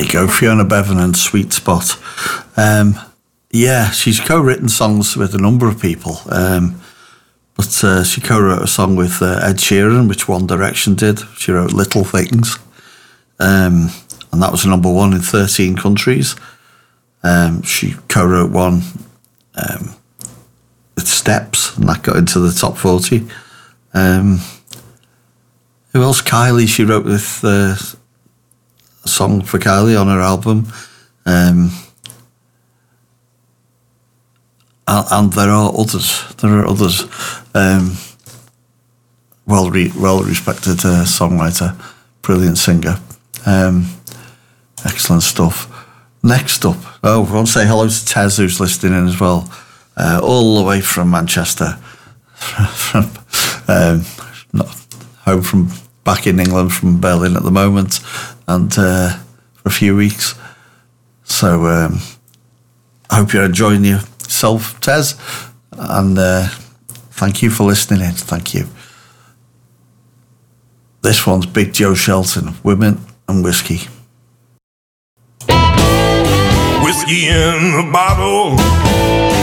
you go, Fiona Bevan and Sweet Spot. Yeah, she's co-written songs with a number of people, but she co-wrote a song with Ed Sheeran, which One Direction did. She wrote Little Things, and that was number one in 13 countries. She co-wrote one with Steps, and that got into the top 40. Who else? Kylie, she wrote with a song for Kylie on her album. And there are others. Well-respected songwriter, brilliant singer. Excellent stuff. Next up, I want to say hello to Tez, who's listening in as well, all the way from Manchester, not home from back in England from Berlin at the moment, and for a few weeks. So I hope you're enjoying yourself, Tez, and thank you for listening in. Thank you. This one's Big Joe Shelton, Women and Whiskey. Whiskey in the bottle,